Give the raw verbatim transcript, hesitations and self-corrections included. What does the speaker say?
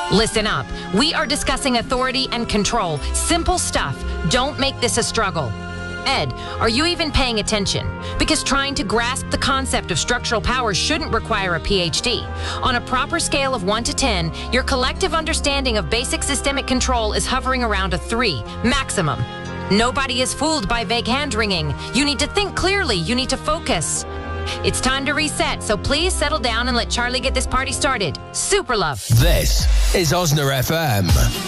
Listen up. We are discussing authority and control. Simple stuff. Don't make this a struggle. Ed, are you even paying attention? Because trying to grasp the concept of structural power shouldn't require a P H D. On a proper scale of one to ten, your collective understanding of basic systemic control is hovering around a three, maximum. Nobody is fooled by vague hand-wringing. You need to think clearly. You need to focus. It's time to reset, so please settle down and let Charlie get this party started. Super love. This is Osna F M.